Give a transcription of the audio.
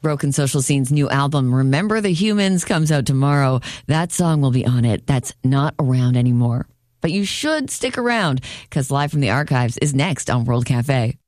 Broken Social Scene's new album, Remember the Humans, comes out tomorrow. That song will be on it. That's not around anymore. But you should stick around because Live from the Archives is next on World Cafe.